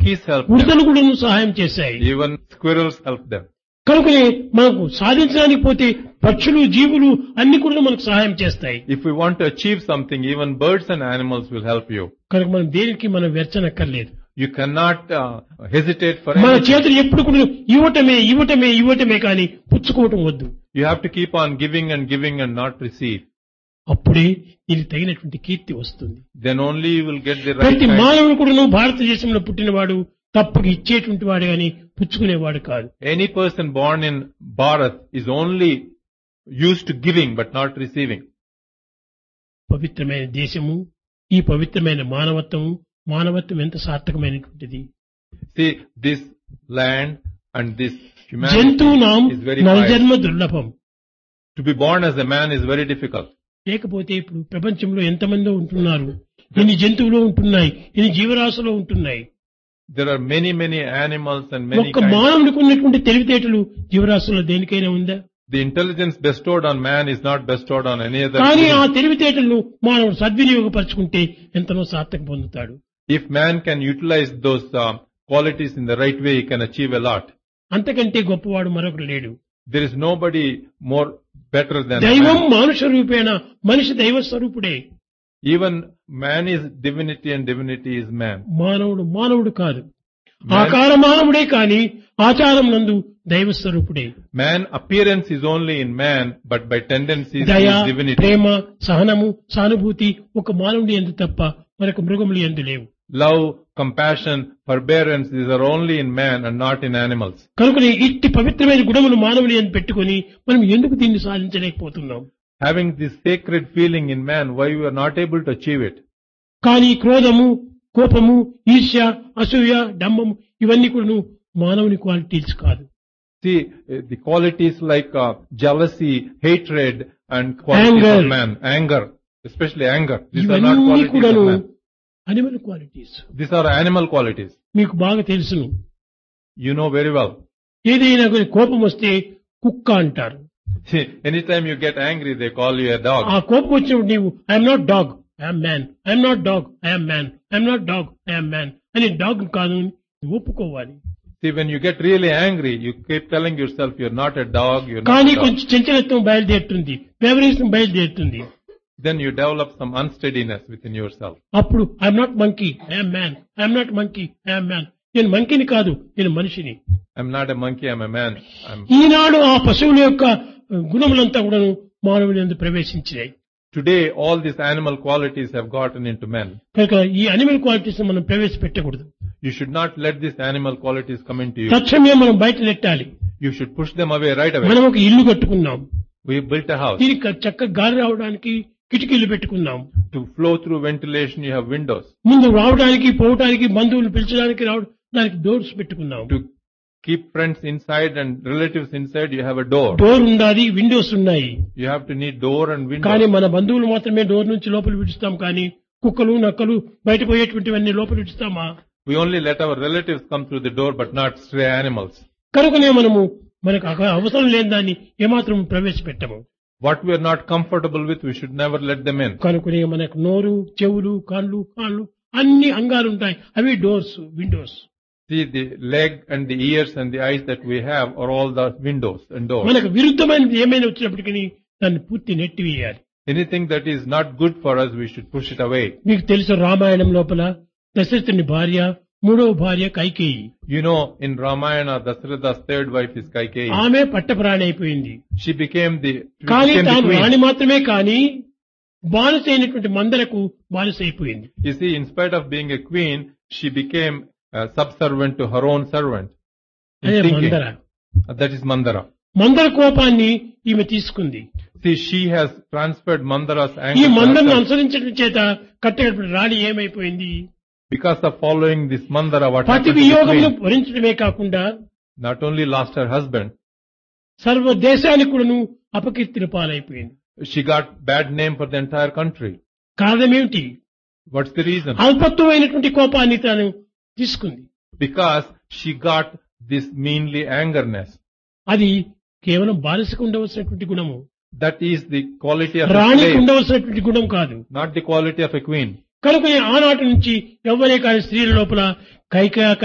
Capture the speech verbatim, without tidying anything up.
monkeys help them. ఉడతలు కూడా సహాయం చేశాయి. Even squirrels help them. కనుకనే మనకు సాధించడానికి పోతే పక్షులు జీవులు అన్ని కూడా మనకు సహాయం చేస్తాయి. If we want to achieve something, even birds and animals will help you. కనుక మనం దేనికి మనం వెర్చనక్కర్లేదు. You cannot uh, hesitate for మన anything. చేతులు ఎప్పుడు కూడా ఇవ్వటమే ఇవ్వటమే ఇవ్వటమే కానీ పుచ్చుకోవటం వద్దు. You have to keep on giving and giving and not receive. అప్పుడే దీనికి తగినటువంటి కీర్తి వస్తుంది. Then only you will get the right ప్రతి kind. మానవుడు కూడా భారతదేశంలో పుట్టినవాడు తప్పక ఇచ్చేటువంటి వాడు గాని పుచ్చుకునేవాడు కాదు. Any person born in Bharat is only used to giving but not receiving. పవిత్రమైన దేశము, ఈ పవిత్రమైన మానవత్వము, మానవత్వం ఎంత సార్థకమైనటువంటిది. See, this land and this humanity జంతువునాం is very నరజన్మ pious. దుర్లభం. To be born as a man is very difficult. లేకపోతే ఇప్పుడు ప్రపంచంలో ఎంతమందో ఉంటున్నారు, ఇన్ని జంతువులు ఉంటున్నాయి, ఇన్ని జీవరాశులు ఉంటున్నాయి. There are many, many animals and many ఒక్క kinds. మానవునికి ఉన్నటువంటి తెలివితేటలు జీవరాశుల్లో దేనికైనా ఉందా? The intelligence bestowed on man is not bestowed on any other కానీ ఆ human. తెలివితేటలను మానవుడు సద్వినియోగపరుచుకుంటే ఎంతనో సార్థకం పొందుతాడు. If man can utilize those uh, qualities in the right way, he can achieve a lot. అంతకంటే గొప్పవాడు మరొకడు లేడు. There is nobody more better than దైవం man. మానుష రూపేణ, మనిషి దైవ స్వరూపుడే. Even man is divinity and divinity is man. మానవుడు మానవుడు కాదు, Man- ఆకార మానవుడే కాని ఆచారం నందు దైవ స్వరూపుడే. Man appearance is only in man, but by tendencies he దయ, is divinity. ప్రేమ, సహనము, సానుభూతి ఒక మానవుడి యందు తప్ప మరొక మృగములు యందు లేవు. Love, compassion, forbearance, these are only in man and not in animals. కనుకనే ఇట్టి పవిత్రమైన గుణములు మానవుని యందు పెట్టుకొని మనం ఎందుకు దీన్ని సాధించలేకపోతున్నాం? Having this sacred feeling in man, why we are not able to achieve it? కానీ క్రోధము, కోపము, ఈర్ష్య, అసూయ, డంబము ఇవన్నీ కూడా మానవుని క్వాలిటీస్ కాదు. See, eh, the qualities like uh, jealousy, hatred, and qualities Anger. of man, anger, especially anger. These are not ఇవన్నీ qualities కూడాను of man. Animal qualities. These are animal qualities. మీకు బాగా తెలుసును. You know very well. ఏదైనా కొన్ని కోపం వస్తే కుక్క అంటారు. See, anytime you get angry, they call you a dog. ఆ కోపం వచ్చినప్పుడు నీవు I'm not dog, I'm man, I'm not dog, I'm man, I'm not dog, I'm man అని డాగ్ కాదు అని నువ్వు ఒప్పుకోవాలి. See, when you get really angry, you keep telling yourself you're not a dog, you're not కానీ a dog. కొంచెం చంచలత్వం బయలుదేరుతుంది, వ్యవహారం బయలుదేరుతుంది. Then you develop some unsteadiness within yourself. అప్పుడు I'm not monkey, I'm man, I'm not monkey, I'm man. నేను మంకీని కాదు, నేను మనిషిని. I'm not a monkey, I'm a man. I'm... ఈనాడు ఆ పశువుల యొక్క గుణములంతా కూడా మానవుని యందు ప్రవేశించినాయి. Today, all these animal qualities have gotten into men. కనుక ఈ అనిమల్ క్వాలిటీస్ మనం ప్రవేశపెట్టకూడదు. You should not let these animal qualities come into you. తక్షణమే మనం బయట నెట్టాలి. You should push them away right away. మనం ఒక ఇల్లు కట్టుకున్నాం, We built a house. దీనికి చక్కగా గాలి రావడానికి కిటికీలు పెట్టుకున్నాం. To flow through ventilation, you have windows. ముందు రావడానికి పోవడానికి బంధువులు పిలిచడానికి రావడానికి డోర్స్ పెట్టుకున్నాం. To keep friends inside and relatives inside, you have a door. Door ఉండాలి, విండోస్ ఉన్నాయి. You have to need door and కానీ windows. మన బంధువులు మాత్రమే డోర్ నుంచి లోపల విడుస్తాం, కానీ కుక్కలు నక్కలు బయట పోయేటువంటివన్నీ లోపల విడుస్తామా? We only let our relatives come through the door, but not stray animals. కనుకనే మనము మనకు అవసరం లేని దాన్ని ఏమాత్రం ప్రవేశపెట్టము. What we are not comfortable with, we should never let them in. కనుకనే మనకు నోరు, చెవులు, కాళ్ళు, కాళ్ళు అన్ని అంగాలు ఉంటాయి, అవి doors, Windows. See, the leg and the ears and the eyes that we have are all the windows and doors. మనకు విరుద్ధమైనది ఏమైనా వచ్చినప్పటికీ దాన్ని పూర్తి నెట్టివేయాలి. Anything that is not good for us, we should push it away. మీకు తెలుసు, రామాయణం లోపల దశరథుని భార్య మూడవ భార్య Kaikeyi. You know, in Ramayana, Dasratha's third wife is Kaikeyi. ఆమె పట్టప్రాణి అయిపోయింది. She became the, కానీ became the తాను queen. రాణి మాత్రమే కానీ బానిస అయినటువంటి మందరకు బానిస అయిపోయింది. You see, in spite of being a queen, she became a subservient to her own servant. In అదే thinking. Manthara. Uh, That is Mandara. మందర కోపాన్ని ఈమె తీసుకుంది. See, she has transferred Mandara's ఈ anger to మందరను herself. అనుసరించడం చేత కట్టేటువంటి రాణి ఏమైపోయింది? Because of following this Mandara, what పతి happened to the వియోగమును queen? భరించడమే కాకుండా Not only lost her husband, సర్వ దేశానికి కూడాను అపకీర్తిని పాలైపోయింది. she got bad name for the entire country. కారణమేమిటి? What's the reason? అల్పత్వమైనటువంటి కోపాన్ని తాను తీసుకుంది. Because she got this meanly angerness. అది కేవలం బానిసకు ఉండవలసినటువంటి గుణము, That is the quality of a రాణికి slave, ఉండవలసినటువంటి గుణం కాదు. not the quality of a queen. కనుక ఆనాటి నుంచి ఎవరే కానీ స్త్రీల లోపల కైక